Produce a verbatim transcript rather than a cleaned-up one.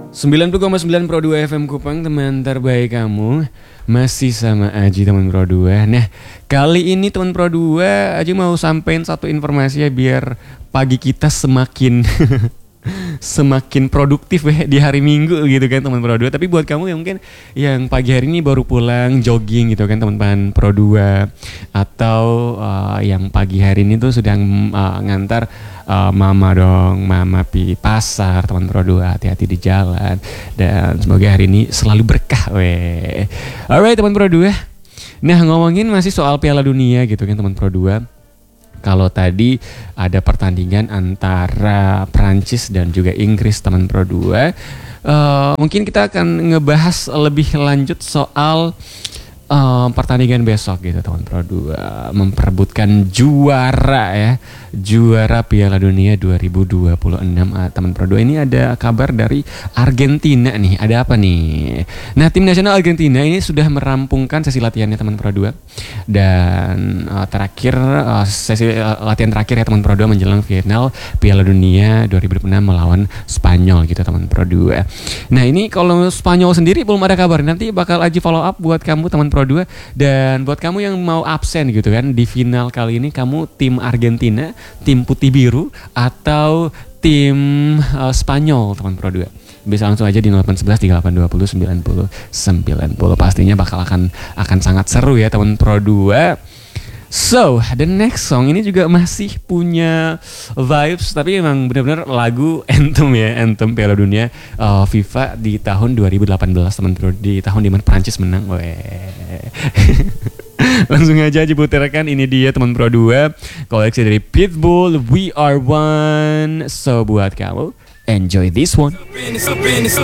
sembilan puluh koma sembilan Pro dua F M Kupang, teman terbaik kamu. Masih sama Aji, teman Pro dua. Nah, kali ini teman Pro dua, Aji mau sampein satu informasi ya, biar pagi kita semakin semakin produktif ya di hari Minggu gitu kan teman Pro dua. Tapi buat kamu yang mungkin yang pagi hari ini baru pulang jogging gitu kan teman-teman Pro dua, atau uh, yang pagi hari ini tuh sedang uh, ngantar uh, mama dong, mama pi pasar, teman Pro dua, hati-hati di jalan dan semoga hari ini selalu berkah weh. Alright teman Pro dua. Nah, ngomongin masih soal Piala Dunia gitu kan teman Pro dua. Kalau tadi ada pertandingan antara Prancis dan juga Inggris teman Pro dua, uh, mungkin kita akan ngebahas lebih lanjut soal uh, pertandingan besok gitu teman Pro dua, memperebutkan juara ya, juara Piala Dunia dua ribu dua puluh enam. uh, teman Pro dua, ini ada kabar dari Argentina nih. Ada apa nih? Nah, tim nasional Argentina ini sudah merampungkan sesi latihannya teman Pro dua. Dan uh, terakhir uh, sesi uh, latihan terakhir ya teman Pro dua menjelang final Piala Dunia dua ribu dua puluh enam melawan Spanyol gitu teman Pro dua. Nah, ini kalau Spanyol sendiri belum ada kabar. Nanti bakal Aji follow up buat kamu teman Pro dua. Dan buat kamu yang mau absen gitu kan di final kali ini, kamu tim Argentina, tim putih biru, atau tim uh, Spanyol teman Pro dua, bisa langsung aja di nol delapan satu satu tiga delapan dua nol sembilan nol sembilan nol. Pastinya bakal akan akan sangat seru ya teman Pro dua. So, the next song ini juga masih punya vibes, tapi emang benar-benar lagu anthem ya, anthem Piala Dunia uh, FIFA di tahun dua ribu delapan belas teman Pro, di tahun dimana Prancis menang. Weh. Langsung aja diputarkan, ini dia teman Pro dua, koleksi dari Pitbull, We Are One. So buat kamu, enjoy this one.